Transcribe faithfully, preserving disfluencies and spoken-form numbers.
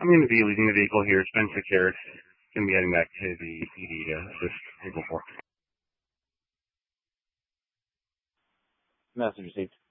I'm going to be leaving the vehicle here. It's been secured. Going to be heading back to the P D to assist Vehicle four. Message received.